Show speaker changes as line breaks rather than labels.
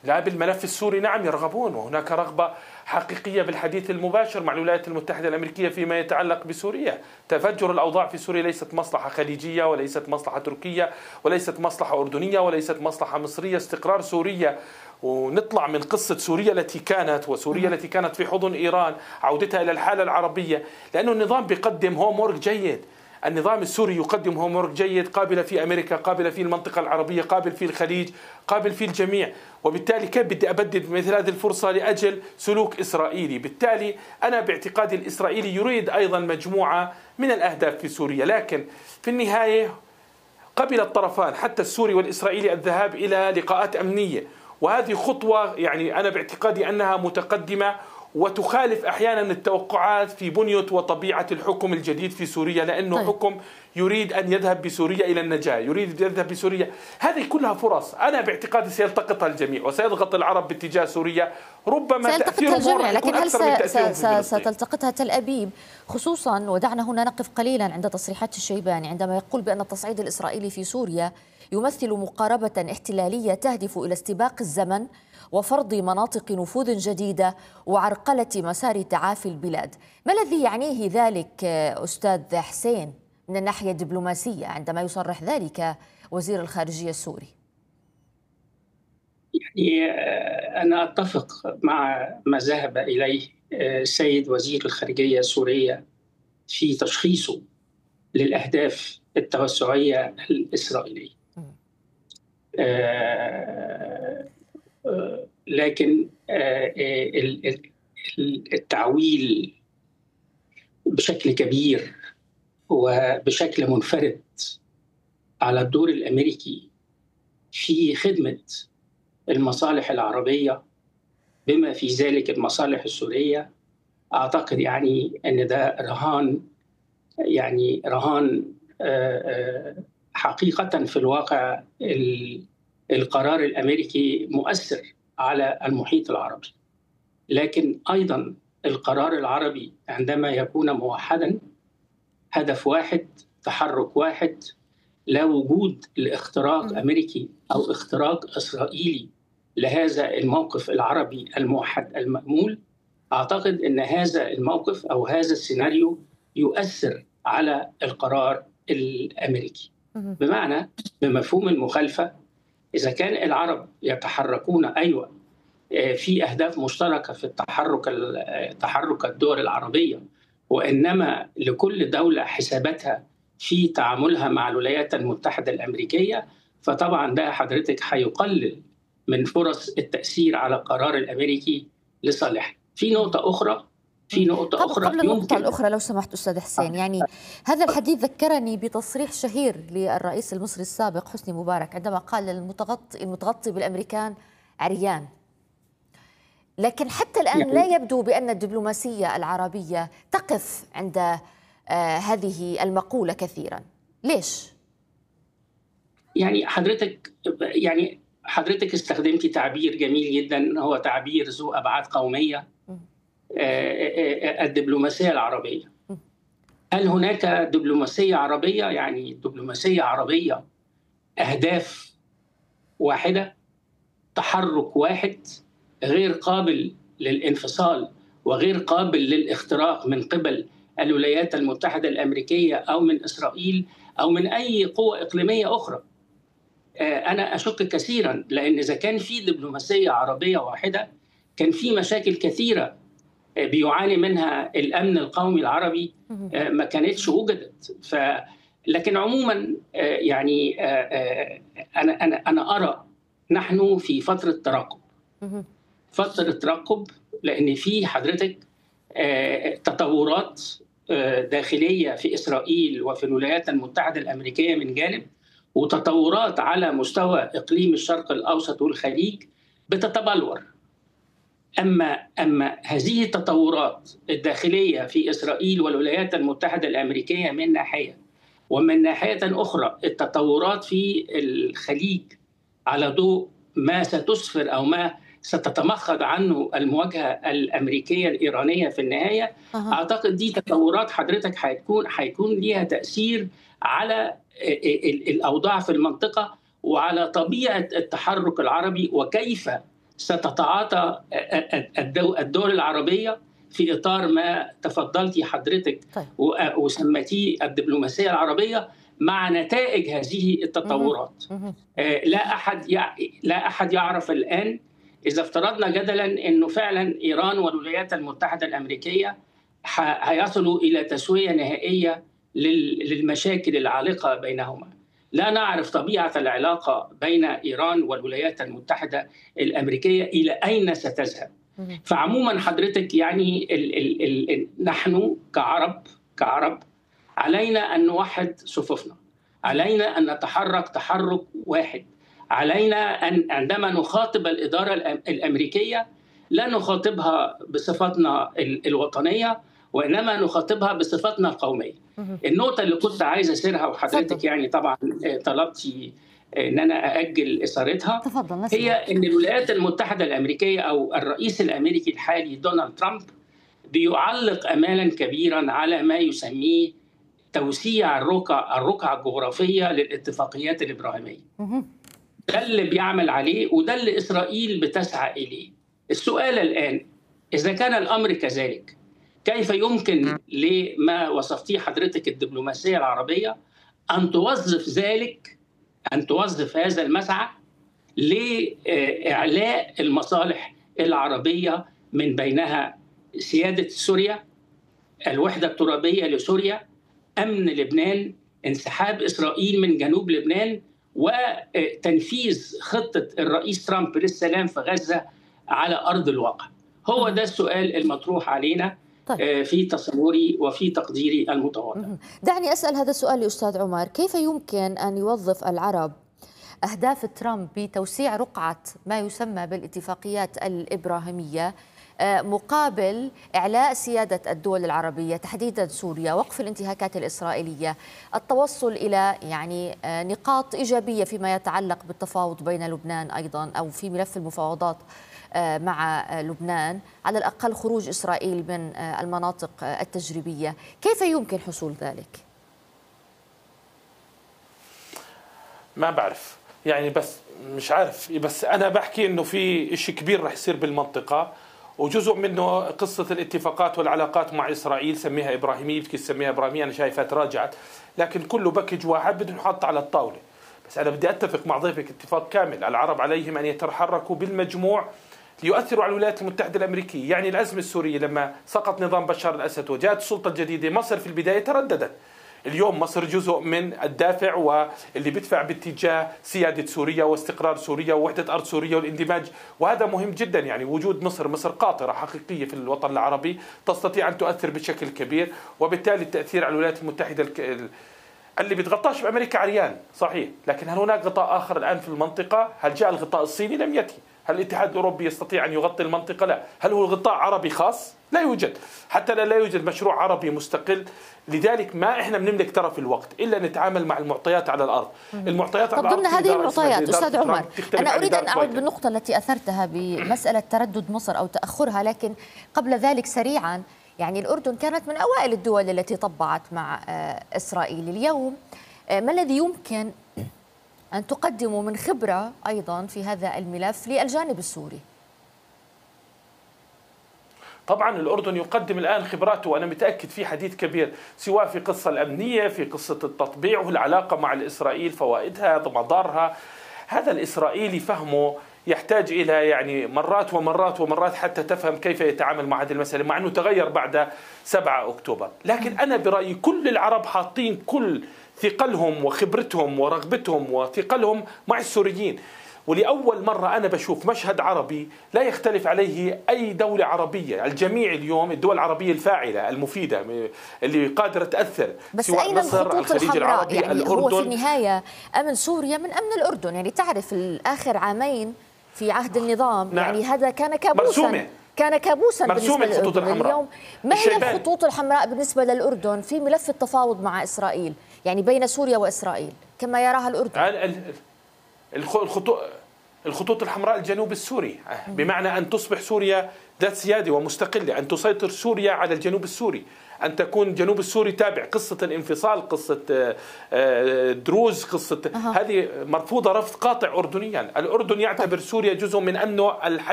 لا، بالملف السوري نعم يرغبون، وهناك رغبة حقيقية بالحديث المباشر مع الولايات المتحدة الأمريكية فيما يتعلق بسوريا. تفجر الأوضاع في سوريا ليست مصلحة خليجية، وليست مصلحة تركية، وليست مصلحة أردنية، وليست مصلحة مصرية. استقرار سوريا، ونطلع من قصة سوريا التي كانت، وسوريا التي كانت في حضن إيران، عودتها إلى الحالة العربية، لأنه النظام بيقدم هومورك جيد. النظام السوري يقدم هومورك جيد، قابل في أمريكا، قابل في المنطقة العربية، قابل في الخليج، قابل في الجميع. وبالتالي كيف بدي أبدد مثل هذه الفرصة لأجل سلوك إسرائيلي؟ بالتالي أنا باعتقادي الإسرائيلي يريد أيضا مجموعة من الأهداف في سوريا، لكن في النهاية قبل الطرفان حتى السوري والإسرائيلي الذهاب إلى لقاءات أمنية، وهذه خطوة يعني أنا باعتقادي أنها متقدمة وتخالف أحيانا التوقعات في بنية وطبيعة الحكم الجديد في سوريا، لأنه حكم يريد أن يذهب بسوريا إلى النجاة، يريد أن يذهب بسوريا. هذه كلها فرص أنا باعتقادي سيلتقطها الجميع، وسيضغط العرب باتجاه سوريا. ربما
سيلتقطها الجميع، لكن هل ستلتقطها تل أبيب خصوصا؟ ودعنا هنا نقف قليلا عند تصريحات الشيباني عندما يقول بأن التصعيد الإسرائيلي في سوريا يمثل مقاربة احتلالية تهدف إلى استباق الزمن وفرض مناطق نفوذ جديدة وعرقلة مسار تعافي البلاد. ما الذي يعنيه ذلك أستاذ حسين من الناحية الدبلوماسية عندما يصرح ذلك وزير الخارجية السوري؟
يعني أنا أتفق مع ما ذهب إليه السيد وزير الخارجية السورية في تشخيصه للأهداف التوسعية الإسرائيلية. لكن التعويل بشكل كبير وبشكل منفرد على الدور الأمريكي في خدمة المصالح العربية بما في ذلك المصالح السورية، أعتقد يعني أن ده رهان حقيقة في الواقع. القرار الأمريكي مؤثر على المحيط العربي، لكن أيضا القرار العربي عندما يكون موحدا، هدف واحد، تحرك واحد، لا وجود لاختراق أمريكي أو اختراق إسرائيلي لهذا الموقف العربي الموحد المأمول، أعتقد أن هذا الموقف أو هذا السيناريو يؤثر على القرار الأمريكي. بمعنى بمفهوم المخالفة، إذا كان العرب يتحركون في أهداف مشتركة في تحرك الدول العربية، وإنما لكل دولة حساباتها في تعاملها مع الولايات المتحدة الأمريكية، فطبعا ده حضرتك هيقلل من فرص التأثير على القرار الأمريكي لصالح. في نقطة أخرى
قبل النقطة الأخرى لو سمحت أستاذ حسين، يعني هذا الحديث ذكرني بتصريح شهير للرئيس المصري السابق حسني مبارك عندما قال المتغطي بالأمريكان عريان. لكن حتى الآن لا يبدو بأن الدبلوماسية العربية تقف عند هذه المقولة كثيرا. ليش؟
يعني حضرتك استخدمتي تعبير جميل جدا، هو تعبير ذو أبعاد قومية، الدبلوماسية العربية. هل هناك دبلوماسية عربية؟ يعني دبلوماسية عربية أهداف واحدة، تحرك واحد، غير قابل للانفصال وغير قابل للاختراق من قبل الولايات المتحدة الأمريكية أو من إسرائيل أو من أي قوة إقليمية أخرى. أنا أشك كثيرا، لأن إذا كان في دبلوماسية عربية واحدة كان في مشاكل كثيرة بيعاني منها الأمن القومي العربي ما كانتش وجدت. لكن عموما يعني أنا أرى نحن في فترة ترقب، لأن في حضرتك تطورات داخلية في إسرائيل وفي الولايات المتحدة الأمريكية من جانب، وتطورات على مستوى إقليم الشرق الأوسط والخليج بتتبلور. أما هذه التطورات الداخلية في إسرائيل والولايات المتحدة الأمريكية من ناحية، ومن ناحية أخرى التطورات في الخليج على ضوء ما ستسفر أو ما ستتمخض عنه المواجهة الأمريكية الإيرانية في النهاية، أعتقد دي تطورات حضرتك هيكون ليها تأثير على الأوضاع في المنطقة وعلى طبيعة التحرك العربي وكيف ستتعاطى الدول العربية في إطار ما تفضلتي حضرتك وسميتيه الدبلوماسية العربية مع نتائج هذه التطورات. لا أحد يعرف الآن، إذا افترضنا جدلا أنه فعلا إيران والولايات المتحدة الأمريكية هيصلوا إلى تسوية نهائية للمشاكل العالقة بينهما. لا نعرف طبيعة العلاقة بين إيران والولايات المتحدة الأمريكية إلى أين ستذهب. فعموما حضرتك يعني نحن كعرب علينا أن نوحد صفوفنا، علينا أن نتحرك تحرك واحد، علينا أن عندما نخاطب الإدارة الأمريكية لا نخاطبها بصفتنا الوطنية، وإنما نخاطبها بصفتنا القومية. النقطة اللي كنت عايز أسيرها وحضرتك يعني طبعا طلبتي ان انا ااجل اثارتها، هي ان الولايات المتحده الامريكيه او الرئيس الامريكي الحالي دونالد ترامب بيعلق امالا كبيرا على ما يسميه توسيع الرقعه الجغرافيه للاتفاقيات الابراهيميه. ده اللي بيعمل عليه وده اللي اسرائيل بتسعى اليه. السؤال الان اذا كان الامر كذلك، كيف يمكن لما وصفتيه حضرتك الدبلوماسيه العربيه ان توظف هذا المسعى لإعلاء المصالح العربية، من بينها سيادة سوريا، الوحدة الترابية لسوريا، أمن لبنان، انسحاب إسرائيل من جنوب لبنان، وتنفيذ خطة الرئيس ترامب للسلام في غزة على أرض الواقع. هو ده السؤال المطروح علينا في تصوري وفي تقديري المتواضع.
دعني أسأل هذا السؤال لأستاذ عمر، كيف يمكن أن يوظف العرب أهداف ترامب بتوسيع رقعة ما يسمى بالاتفاقيات الإبراهيمية مقابل إعلاء سيادة الدول العربية تحديدا سوريا، وقف الانتهاكات الإسرائيلية، التوصل إلى يعني نقاط إيجابية فيما يتعلق بالتفاوض بين لبنان أيضا أو في ملف المفاوضات مع لبنان، على الأقل خروج إسرائيل من المناطق التجريبية؟ كيف يمكن حصول ذلك؟
ما بعرف يعني، بس مش عارف، بس أنا بحكي إنه في إشي كبير رح يصير بالمنطقة، وجزء منه قصة الاتفاقات والعلاقات مع إسرائيل، سميها إبراهيمية بدك تسميها إبراهيمية، أنا شايفها تراجعت، لكن كله باكج واحد بده يحط على الطاولة. بس أنا بدي أتفق مع ضيفك اتفاق كامل، العرب عليهم أن يتحركوا بالمجموع ليؤثروا على الولايات المتحدة الأمريكية. يعني الأزمة السورية لما سقط نظام بشار الأسد وجاءت السلطة الجديدة، مصر في البداية ترددت، اليوم مصر جزء من الدافع واللي بيدفع باتجاه سيادة سوريا واستقرار سوريا ووحدة أرض سوريا والاندماج، وهذا مهم جدا. يعني وجود مصر قاطرة حقيقية في الوطن العربي تستطيع أن تؤثر بشكل كبير، وبالتالي التأثير على الولايات المتحدة اللي بيتغطاش بأمريكا عريان صحيح، لكن هل هناك غطاء آخر الآن في المنطقة؟ هل جاء الغطاء الصيني؟ لم يأتي. هل الاتحاد الأوروبي يستطيع أن يغطي المنطقة؟ لا. هل هو غطاء عربي خاص؟ لا يوجد، حتى لا يوجد مشروع عربي مستقل. لذلك ما إحنا بنملك ترى في الوقت إلا نتعامل مع المعطيات على الأرض. المعطيات على الأرض
ضمن هذه المعطيات أستاذ عمر، أنا أريد أن أعود بالنقطة التي أثرتها بمسألة تردد مصر أو تأخرها، لكن قبل ذلك سريعا، يعني الأردن كانت من أوائل الدول التي طبعت مع إسرائيل. اليوم ما الذي يمكن أن تقدموا من خبرة أيضا في هذا الملف للجانب السوري؟
طبعا الأردن يقدم الآن خبراته، وأنا متأكد في حديث كبير سواء في قصة الأمنية، في قصة التطبيع والعلاقة مع الإسرائيل، فوائدها مضارها. هذا الإسرائيلي فهمه يحتاج إلى يعني مرات ومرات ومرات حتى تفهم كيف يتعامل مع هذه المسألة، مع أنه تغير بعد 7 أكتوبر. لكن أنا برأيي كل العرب حاطين كل ثقلهم وخبرتهم ورغبتهم وثقلهم مع السوريين، ولأول مرة أنا بشوف مشهد عربي لا يختلف عليه أي دولة عربية. الجميع اليوم الدول العربية الفاعلة المفيدة اللي قادرة تأثر،
بس
سواء مصر، الخليج العربي،
يعني
الأردن.
هو في النهاية أمن سوريا من أمن الأردن. يعني تعرف الآخر عامين في عهد النظام،
نعم.
يعني هذا كان كابوسا، كان كابوسا بالنسبة للأردن. اليوم ما هي الخطوط الحمراء بالنسبة للأردن في ملف التفاوض مع إسرائيل، يعني بين سوريا وإسرائيل كما يراها الأردن؟
الخطوط الحمراء الجنوب السوري، بمعنى أن تصبح سوريا ذات سيادة ومستقلة، أن تسيطر سوريا على الجنوب السوري، أن تكون الجنوب السوري تابع. قصة الانفصال، قصة دروز، قصة هذه مرفوضة رفض قاطع أردنيا. الأردن يعتبر سوريا جزء من أمنه